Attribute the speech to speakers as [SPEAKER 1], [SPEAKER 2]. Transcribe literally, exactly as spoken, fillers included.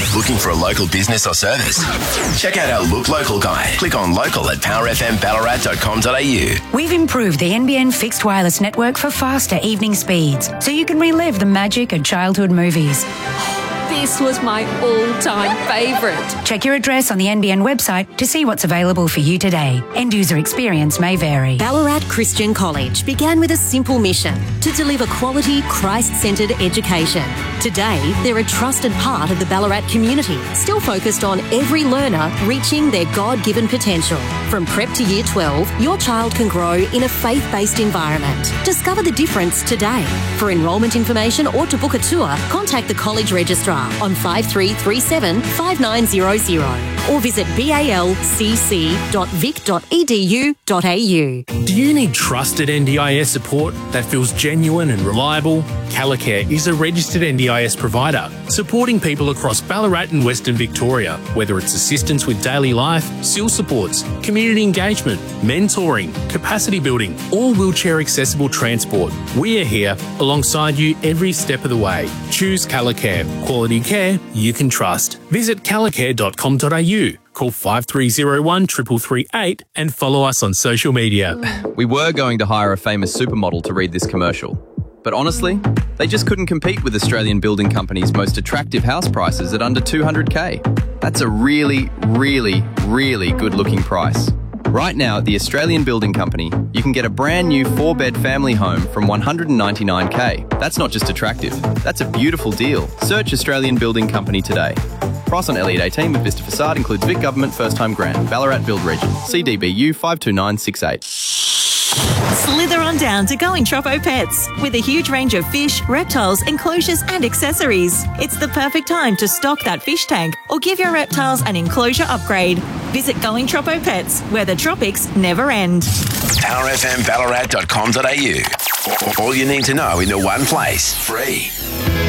[SPEAKER 1] Looking for a local business or service? Check out our Look Local guide. Click on local at power f m ballarat dot com dot a u.
[SPEAKER 2] We've improved the N B N fixed wireless network for faster evening speeds, so you can relive the magic of childhood movies.
[SPEAKER 3] This was my all-time favourite.
[SPEAKER 2] Check your address on the N B N website to see what's available for you today. End user experience may vary.
[SPEAKER 4] Ballarat Christian College began with a simple mission: to deliver quality, Christ-centred education. Today, they're a trusted part of the Ballarat community, still focused on every learner reaching their God-given potential. From prep to year twelve, your child can grow in a faith-based environment. Discover the difference today. For enrolment information or to book a tour, contact the college registrar on five three three seven, five nine zero zero or visit balcc dot vic dot e d u dot a u.
[SPEAKER 5] Do you need trusted N D I S support that feels genuine and reliable? Callacare is a registered N D I S provider supporting people across Ballarat and Western Victoria, whether it's assistance with daily life, S I L supports, community engagement, mentoring, capacity building, or wheelchair accessible transport. We are here alongside you every step of the way. Choose Callacare. Quality care you can trust. Visit callacare dot com dot a u. Call five three zero one, three three three eight and follow us on social media.
[SPEAKER 6] We were going to hire a famous supermodel to read this commercial, but honestly, they just couldn't compete with Australian building companies' most attractive house prices at under two hundred K. That's a really, really, really good-looking price. Right now at the Australian Building Company, you can get a brand new four-bed family home from one hundred ninety-nine K. That's not just attractive, that's a beautiful deal. Search Australian Building Company today. Price on Elliott eighteen with Vista Facade includes Vic Government First Time Grant, Ballarat Build Region, C D B U five two nine six eight.
[SPEAKER 7] Slither on down to Going Troppo Pets with a huge range of fish, reptiles, enclosures and accessories. It's the perfect time to stock that fish tank or give your reptiles an enclosure upgrade. Visit Going Troppo Pets, where the tropics never end.
[SPEAKER 1] power f m ballarat dot com dot a u. All you need to know in the one place. Free.